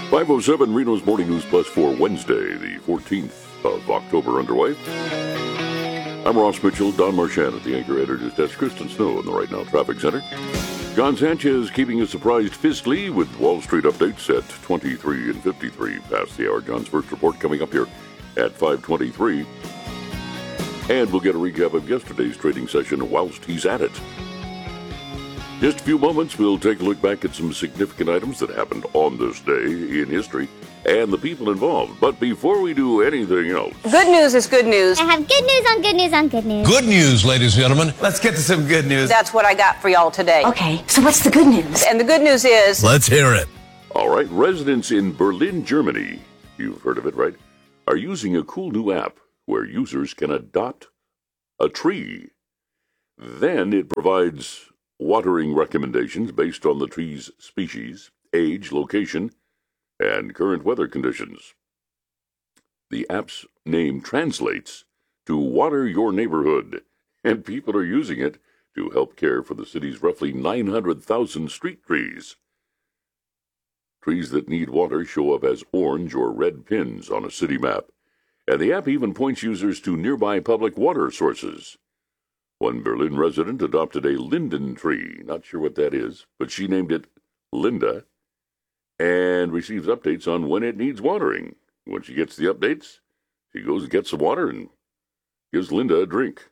5:07 Reno's Morning News Plus for Wednesday, the 14th of October underway. I'm Ross Mitchell. Don Marchand at the anchor editor's desk. Kristen Snow in the Right Now Traffic Center. John Sanchez keeping us surprised fiscally with Wall Street updates at 23 and 53 past the hour. John's first report coming up here at 5:23. And we'll get a recap of yesterday's trading session whilst he's at it. Just a few moments, we'll take a look back at some significant items that happened on this day in history and the people involved. But before we do anything else... Good news is good news. I have good news on good news on good news. Good news, ladies and gentlemen. Let's get to some good news. That's what I got for y'all today. Okay, so what's the good news? And the good news is... Let's hear it. All right, residents in Berlin, Germany, you've heard of it, right, are using a cool new app where users can adopt a tree. Then it provides watering recommendations based on the tree's species, age, location, and current weather conditions. The app's name translates to Water Your Neighborhood, and people are using it to help care for the city's roughly 900,000 street trees. Trees that need water show up as orange or red pins on a city map, and the app even points users to nearby public water sources. One Berlin resident adopted a linden tree, not sure what that is, but she named it Linda, and receives updates on when it needs watering. When she gets the updates, she goes and gets some water and gives Linda a drink.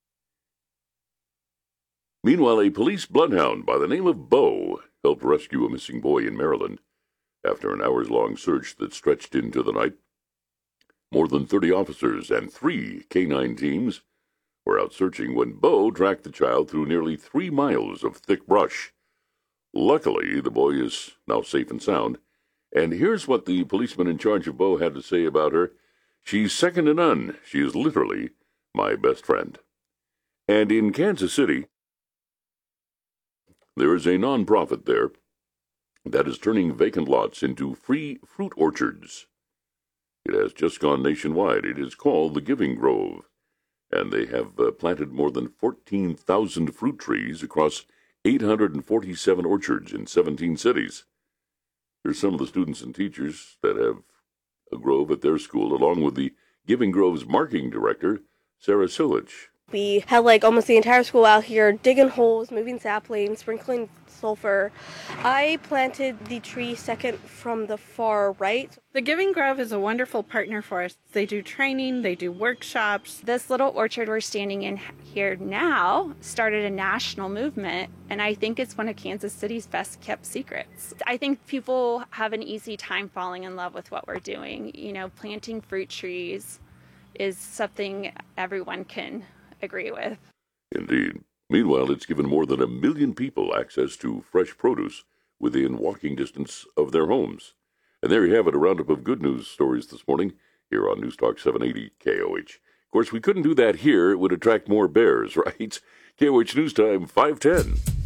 Meanwhile, a police bloodhound by the name of Bo helped rescue a missing boy in Maryland after an hours-long search that stretched into the night. More than 30 officers and 3 canine teams were out searching when Bo tracked the child through nearly 3 miles of thick brush. Luckily, the boy is now safe and sound, and here's what the policeman in charge of Bo had to say about her. She's second to none. She is literally my best friend. And in Kansas City, there is a nonprofit there that is turning vacant lots into free fruit orchards. It has just gone nationwide. It is called the Giving Grove, and they have planted more than 14,000 fruit trees across 847 orchards in 17 cities. Here's some of the students and teachers that have a grove at their school, along with the Giving Grove's marketing director, Sarah Silich. We had almost the entire school out here digging holes, moving saplings, sprinkling sulfur. I planted the tree second from the far right. The Giving Grove is a wonderful partner for us. They do training, they do workshops. This little orchard we're standing in here now started a national movement, and I think it's one of Kansas City's best kept secrets. I think people have an easy time falling in love with what we're doing. Planting fruit trees is something everyone can agree with. Indeed. Meanwhile, it's given more than 1 million people access to fresh produce within walking distance of their homes. And there you have it, a roundup of good news stories this morning here on News Talk 780 KOH. Of course, we couldn't do that here. It would attract more bears, right? KOH News Time, 5:10.